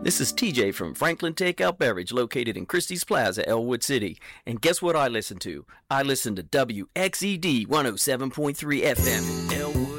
This is TJ from Franklin Takeout Beverage, located in Christie's Plaza, Elwood City. And guess what I listen to? I listen to WXED 107.3 FM in Elwood.